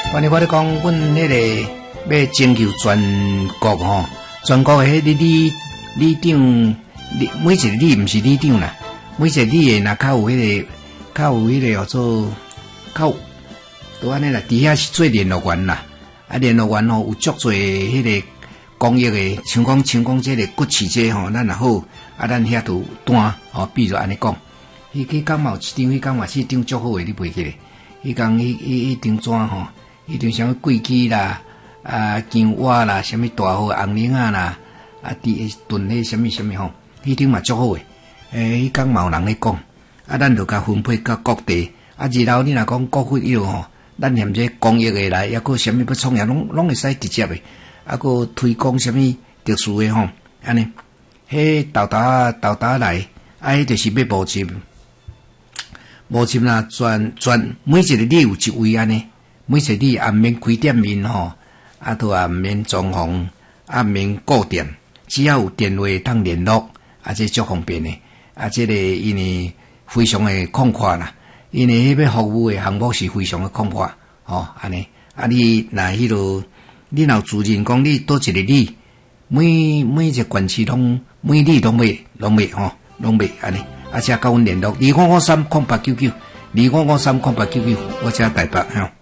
反正我咧讲，阮迄个要征求全国吼，全国诶迄里长，每一个里毋是里长啦，每一个里诶若较有迄个叫做较都安尼啦，底下是做联络员啦，啊联络员吼有足侪迄个公益诶，像讲这个骨刺这吼，咱也好，啊咱遐都单吼，比如安尼讲，迄讲嘛有一张，迄讲嘛是张足好诶，你袂记咧？迄讲迄张纸吼，迄张啥物桂枝啦，啊姜蛙啦，啥物大号红菱仔啦，啊炖迄啥物吼，迄张嘛足好诶。迄讲嘛有人咧讲，啊咱就甲分配到各地，啊日后你若讲国费有吼，咱嫌这公益诶来，抑个啥物要创业，拢会使直接诶，啊个推广啥物特殊诶吼，安尼，迄豆豆来，啊迄就是要募集。目前啦，全每一个里有一位安尼，每一个里也免开店面吼，啊都也免装潢，啊免固店，只要有电话通联络，啊这足方便诶，啊这个因为非常诶广阔啦，因为迄要服务诶项目是非常诶广阔，吼安尼，啊你若迄落，你若有自认讲你倒一个里，每一个县市拢每里拢袂吼，拢袂安尼。啊，且甲阮联络，25530899，25530899，我遮台北吼。